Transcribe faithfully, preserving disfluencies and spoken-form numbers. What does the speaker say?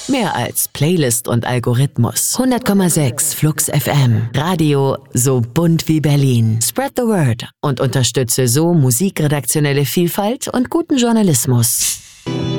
Mehr als Playlist und Algorithmus. hundert Komma sechs Flux F M. Radio so bunt wie Berlin. Spread the word und unterstütze so musikredaktionelle Vielfalt und guten Journalismus.